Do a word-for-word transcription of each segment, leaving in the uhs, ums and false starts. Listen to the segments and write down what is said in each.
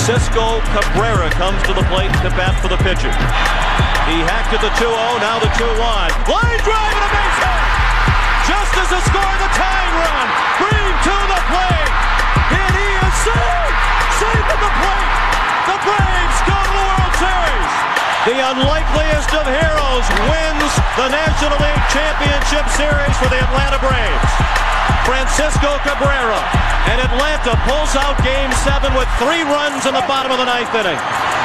Francisco Cabrera comes to the plate to bat for the pitcher. He hacked at the two oh, now the two one. Line drive and a base hit! Justice has scored the tying run. Bream to the plate. And he is safe! Safe at the plate! The Braves go to the World Series! The unlikeliest of heroes wins the National League Championship Series for the Atlanta Braves. Francisco Cabrera, and Atlanta pulls out Game seven with three runs in the bottom of the ninth inning.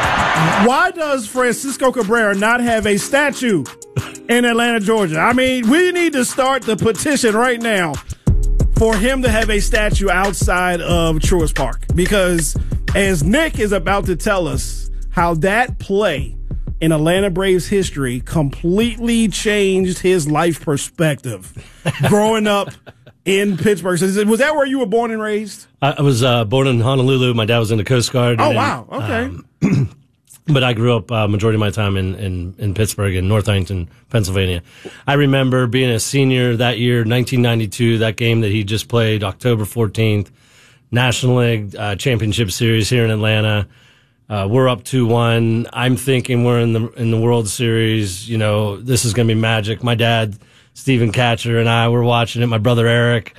Why does Francisco Cabrera not have a statue in Atlanta, Georgia? I mean, we need to start the petition right now for him to have a statue outside of Truist Park. Because as Nick is about to tell us how that play in Atlanta Braves history completely changed his life perspective growing up in Pittsburgh. So was that where you were born and raised? I was uh, born in Honolulu. My dad was in the Coast Guard. Oh, and, wow. Okay. Um, but I grew up uh, majority of my time in, in, in Pittsburgh, in North Huntington, Pennsylvania. I remember being a senior that year, nineteen ninety-two, that game that he just played, October fourteenth, National League uh, Championship Series here in Atlanta. Uh, we're up two one. I'm thinking we're in the in the World Series. You know, this is going to be magic. My dad, Stephen Catcher, and I were watching it. My brother Eric,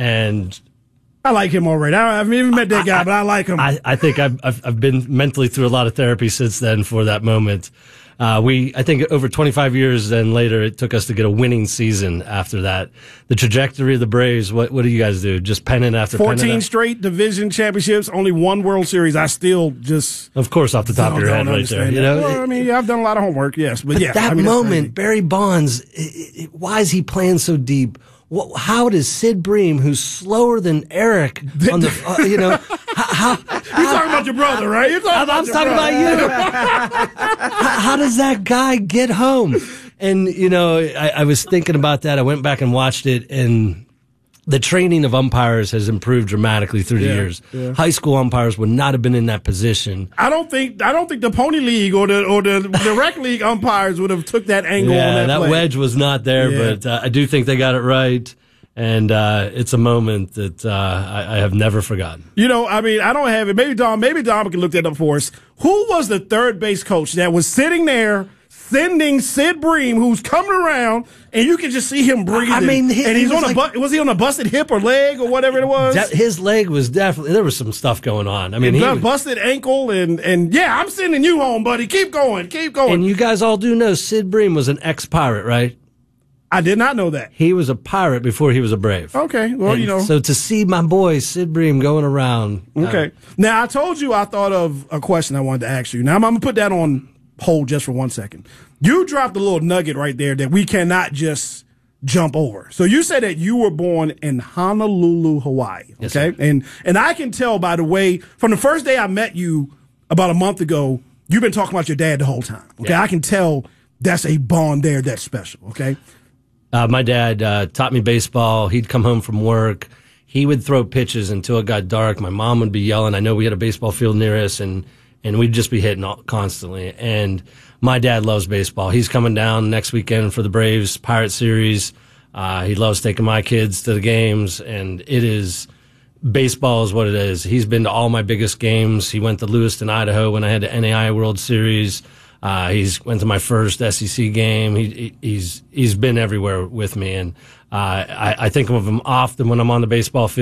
and I like him already. I haven't even met that guy, I, but I like him. I, I think I've, I've I've been mentally through a lot of therapy since then for that moment. Uh, we, I think over twenty-five years then later, it took us to get a winning season after that. The trajectory of the Braves, what, what do you guys do? Just pennant after pennant? fourteen straight division championships, only one World Series. I still just... Of course, off the top of your head right there. You know? Well, I mean, yeah, I've done a lot of homework, yes. But, but yeah. that I mean, moment, Barry Bonds, it, it, why is he playing so deep? What, how does Sid Bream, who's slower than Eric, on the, uh, you know, how, how, you're talking about your brother, right? You're talking I'm, about I'm your talking brother. about you. how, how does that guy get home? And, you know, I, I was thinking about that. I went back and watched it, and the training of umpires has improved dramatically through the yeah, years. Yeah. High school umpires would not have been in that position. I don't think I don't think the Pony League or the or the, the Rec League umpires would have took that angle yeah, on that, that play. wedge was not there, yeah. but uh, I do think they got it right. And uh, it's a moment that uh, I, I have never forgotten. You know, I mean, I don't have it. Maybe Dom, maybe Dom can look that up for us. Who was the third base coach that was sitting there sending Sid Bream, who's coming around, and you can just see him breathing? I mean, he, and he's he on a like, bu- was he on a busted hip or leg or whatever it was? De- his leg was definitely, there was some stuff going on. I mean, he was, busted ankle, and and yeah, I'm sending you home, buddy. Keep going, keep going. And you guys all do know Sid Bream was an ex-Pirate, right? I did not know that. He was a Pirate before he was a Brave. Okay, well, and you know. So to see my boy Sid Bream going around. Okay. Uh, now, I told you I thought of a question I wanted to ask you. Now, I'm, I'm going to put that on hold just for one second. You dropped a little nugget right there that we cannot just jump over. So you said that you were born in Honolulu, Hawaii. Okay. Yes, sir. And, and I can tell by the way, from the first day I met you about a month ago, you've been talking about your dad the whole time. Okay. Yeah. I can tell that's a bond there that's special. Okay. Uh, my dad uh, taught me baseball. He'd come home from work. He would throw pitches until it got dark. My mom would be yelling. I know we had a baseball field near us, and, and we'd just be hitting all, constantly. And my dad loves baseball. He's coming down next weekend for the Braves Pirate Series. Uh, he loves taking my kids to the games, and it is baseball is what it is. He's been to all my biggest games. He went to Lewiston, Idaho when I had the N A I A World Series. Uh, he's went to my first S E C game. He, he's he's been everywhere with me, and uh, I, I think of him often when I'm on the baseball field.